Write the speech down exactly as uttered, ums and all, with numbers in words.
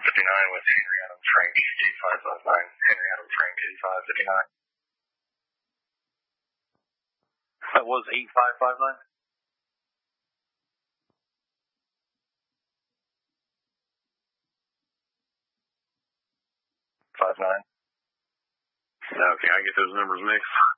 fifty-nine with Henry Adams Frank eight five five nine. Henry Adams Frank eight five five nine. That was eight five five nine? Five nine. Okay, I get those numbers mixed.